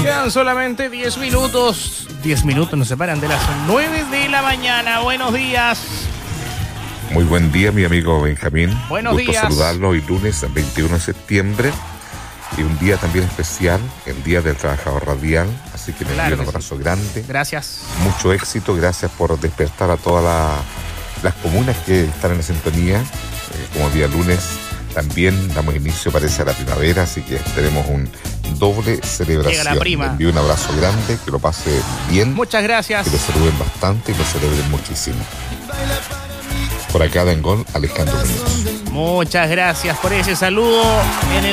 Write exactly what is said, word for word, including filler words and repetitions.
quedan solamente diez minutos. diez minutos nos separan de las nueve de la mañana. Buenos días. Muy buen día, mi amigo Benjamín. Buenos Gusto días. saludarlo hoy lunes veintiuno de septiembre. Y un día también especial, el Día del Trabajador Radial. Así que le Claro envío un que abrazo grande. Gracias. Mucho éxito. Gracias por despertar a todas la, las comunas que están en la sintonía. Eh, como día lunes también damos inicio, parece, a la primavera. Así que tenemos un doble celebración. Llega la prima. Le envío un abrazo grande, que lo pase bien. Muchas gracias. Que lo saluden bastante y lo celebren muchísimo. Por acá, Dengón, Alejandro Muñoz. Muchas gracias por ese saludo en el